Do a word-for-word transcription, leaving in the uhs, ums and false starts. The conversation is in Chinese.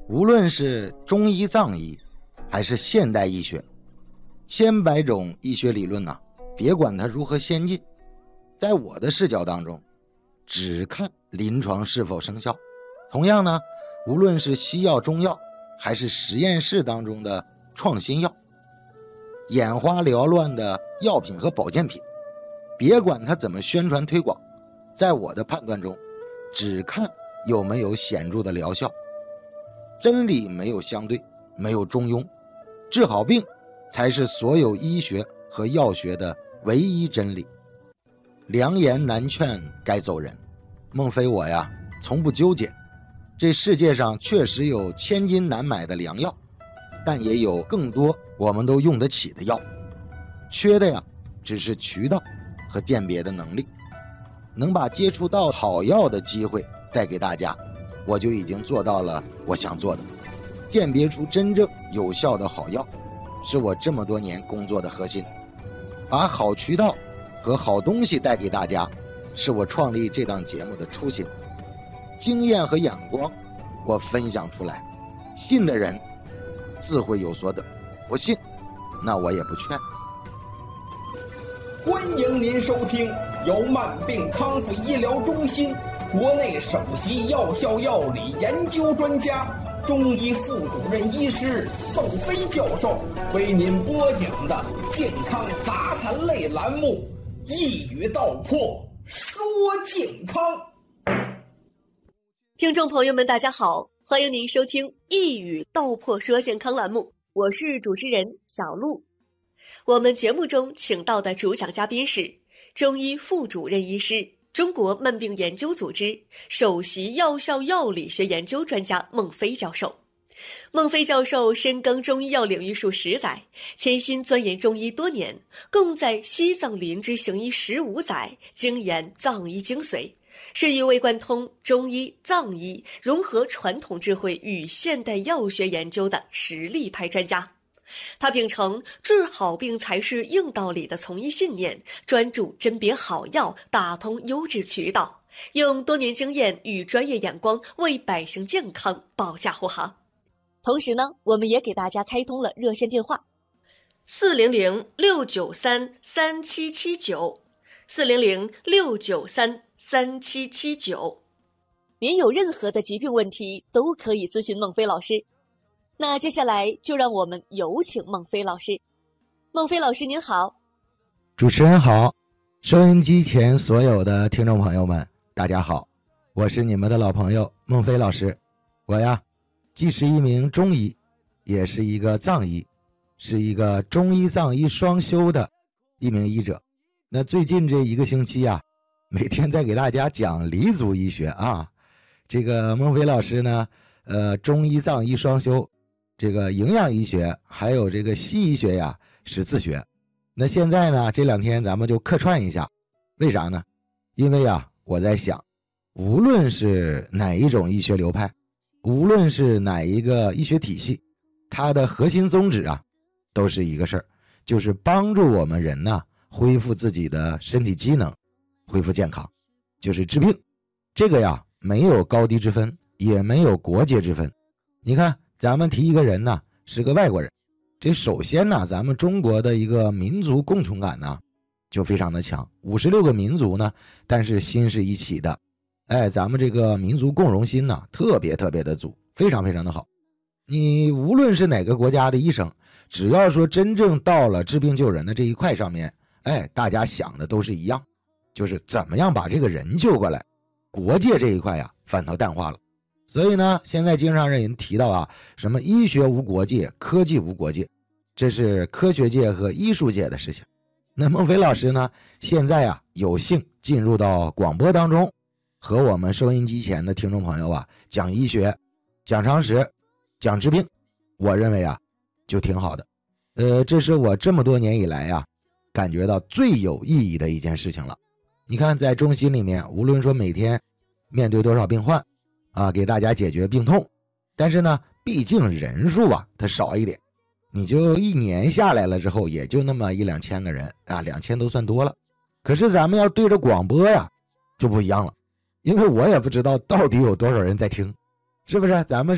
无论是中医藏医还是现代医学，千百种医学理论呢、啊，别管它如何先进，在我的视角当中只看临床是否生效。同样呢，无论是西药中药还是实验室当中的创新药，眼花缭乱的药品和保健品，别管它怎么宣传推广，在我的判断中只看有没有显著的疗效。真理没有相对，没有中庸，治好病才是所有医学和药学的唯一真理。良言难劝该走人，孟非我呀从不纠结。这世界上确实有千金难买的良药，但也有更多我们都用得起的药，缺的呀只是渠道和鉴别的能力。能把接触到好药的机会带给大家，我就已经做到了我想做的。鉴别出真正有效的好药，是我这么多年工作的核心。把好渠道和好东西带给大家，是我创立这档节目的初心。经验和眼光我分享出来，信的人自会有所得，不信那我也不劝。 欢迎您收听由慢病康复医疗中心国内首席药效药理研究专家、中医副主任医师孟非教授为您播讲的健康杂谈类栏目《一语道破说健康》。 听众朋友们大家好，欢迎您收听《一语道破说健康》栏目，我是主持人小璐。我们节目中请到的主讲嘉宾是中医副主任医师、中国慢病研究组织首席药效药理学研究专家孟非教授。孟非教授深耕中医药领域数十载，潜心钻研中医多年，共在西藏林芝行医十五载，精研藏医精髓，是一位贯通中医、藏医，融合传统智慧与现代药学研究的实力派专家。他秉承治好病才是硬道理的从医信念，专注甄别好药，打通优质渠道，用多年经验与专业眼光为百姓健康保驾护航。同时呢，我们也给大家开通了热线电话四零零六九三三七七九 四零零六九三三七七九，您有任何的疾病问题都可以咨询孟非老师。那接下来就让我们有请孟非老师。孟非老师您好。 主持人好，收音机前所有的听众朋友们大家好，我是你们的老朋友孟非老师。我呀既是一名中医，也是一个藏医，是一个中医藏医双修的一名医者。那最近这一个星期啊，每天在给大家讲黎族医学啊。这个孟非老师呢呃，中医藏医双修，这个营养医学还有这个西医学呀是自学。那现在呢这两天咱们就客串一下，为啥呢？因为啊我在想，无论是哪一种医学流派，无论是哪一个医学体系，它的核心宗旨啊都是一个事儿，就是帮助我们人呢恢复自己的身体机能，恢复健康，就是治病。这个呀没有高低之分，也没有国界之分。你看咱们提一个人呢是个外国人，这首先呢咱们中国的一个民族共同感呢就非常的强，五十六个民族呢但是心是一起的。哎，咱们这个民族共荣心呢特别特别的足，非常非常的好。你无论是哪个国家的医生，只要说真正到了治病救人的这一块上面，哎，大家想的都是一样，就是怎么样把这个人救过来。国界这一块呀反倒淡化了。所以呢现在经常让人提到啊，什么医学无国界，科技无国界，这是科学界和艺术界的事情。那孟非老师呢现在啊有幸进入到广播当中，和我们收音机前的听众朋友啊讲医学，讲常识，讲治病，我认为啊就挺好的。呃，这是我这么多年以来呀、啊、感觉到最有意义的一件事情了。你看在中心里面，无论说每天面对多少病患啊，给大家解决病痛，但是呢毕竟人数啊它少一点，你就一年下来了之后也就那么一两千个人啊，两千都算多了。可是咱们要对着广播呀就不一样了，因为我也不知道到底有多少人在听，是不是？咱们